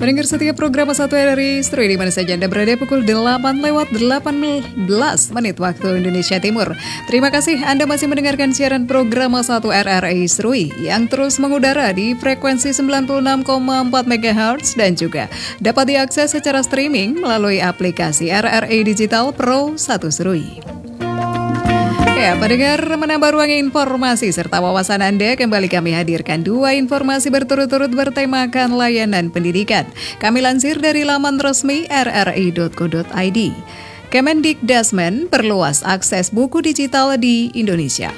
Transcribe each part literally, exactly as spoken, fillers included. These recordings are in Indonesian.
Pendengar setiap program satu R R I Seru di mana saja Anda berada pukul delapan lewat delapan belas menit waktu Indonesia Timur. Terima kasih Anda masih mendengarkan siaran program satu R R I Seru yang terus mengudara di frekuensi sembilan puluh enam koma empat megahertz dan juga dapat diakses secara streaming melalui aplikasi R R I Digital Pro satu Seru. Ya, pendengar, menambah ruang informasi serta wawasan Anda, kembali kami hadirkan dua informasi berturut-turut bertemakan layanan pendidikan. Kami lansir dari laman resmi r r i dot co dot i d. Kemendikdasmen perluas akses buku digital di Indonesia.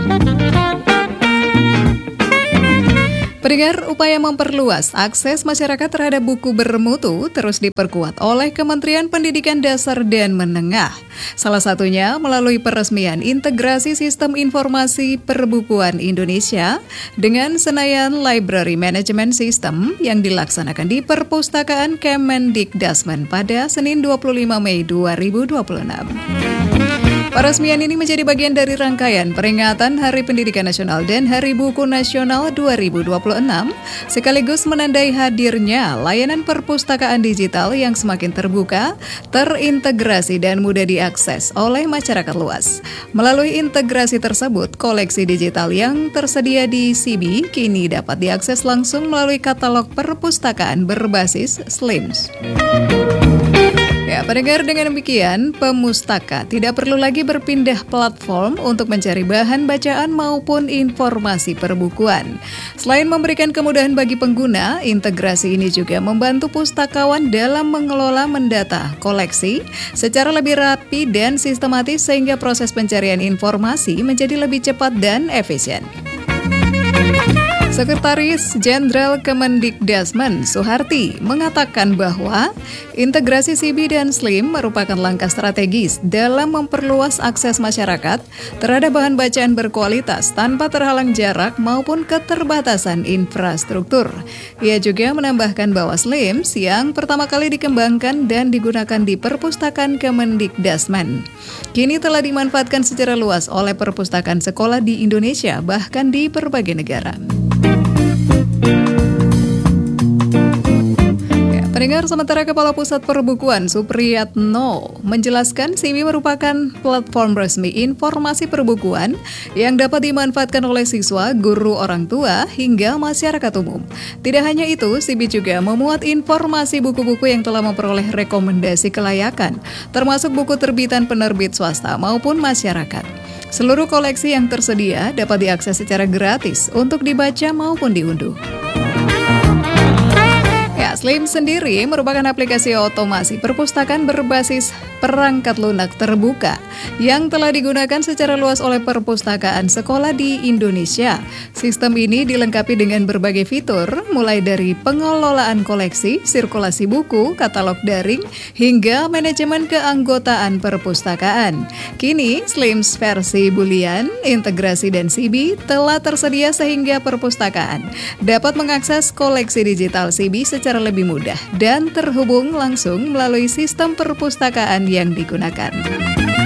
Pendengar, upaya memperluas akses masyarakat terhadap buku bermutu terus diperkuat oleh Kementerian Pendidikan Dasar dan Menengah. Salah satunya melalui peresmian integrasi sistem informasi perbukuan Indonesia dengan Senayan Library Management System yang dilaksanakan di Perpustakaan Kemendikdasmen pada Senin dua puluh lima Mei dua ribu dua puluh enam. Peresmian ini menjadi bagian dari rangkaian peringatan Hari Pendidikan Nasional dan Hari Buku Nasional dua ribu dua puluh enam, sekaligus menandai hadirnya layanan perpustakaan digital yang semakin terbuka, terintegrasi dan mudah diakses oleh masyarakat luas. Melalui integrasi tersebut, koleksi digital yang tersedia di C B kini dapat diakses langsung melalui katalog perpustakaan berbasis Slims. Ya, pendengar, dengan demikian, pemustaka tidak perlu lagi berpindah platform untuk mencari bahan bacaan maupun informasi perbukuan. Selain memberikan kemudahan bagi pengguna, integrasi ini juga membantu pustakawan dalam mengelola mendata koleksi secara lebih rapi dan sistematis sehingga proses pencarian informasi menjadi lebih cepat dan efisien. Sekretaris Jenderal Kemendikdasmen Suharti mengatakan bahwa integrasi C B dan Slim merupakan langkah strategis dalam memperluas akses masyarakat terhadap bahan bacaan berkualitas tanpa terhalang jarak maupun keterbatasan infrastruktur. Ia juga menambahkan bahwa Slims yang pertama kali dikembangkan dan digunakan di perpustakaan Kemendikdasmen kini telah dimanfaatkan secara luas oleh perpustakaan sekolah di Indonesia bahkan di berbagai negara. Ya, pendengar, sementara Kepala Pusat Perbukuan Supriyatno menjelaskan C B merupakan platform resmi informasi perbukuan yang dapat dimanfaatkan oleh siswa, guru, orang tua, hingga masyarakat umum. Tidak hanya itu, C B juga memuat informasi buku-buku yang telah memperoleh rekomendasi kelayakan, termasuk buku terbitan penerbit swasta maupun masyarakat. Seluruh koleksi yang tersedia dapat diakses secara gratis untuk dibaca maupun diunduh. Ya, Slim sendiri merupakan aplikasi otomasi perpustakaan berbasis perangkat lunak terbuka yang telah digunakan secara luas oleh perpustakaan sekolah di Indonesia. Sistem ini dilengkapi dengan berbagai fitur, mulai dari pengelolaan koleksi, sirkulasi buku, katalog daring, hingga manajemen keanggotaan perpustakaan. Kini, Slims versi Boolean, integrasi dan C B telah tersedia sehingga perpustakaan dapat mengakses koleksi digital C B secara lebih mudah dan terhubung langsung melalui sistem perpustakaan yang digunakan.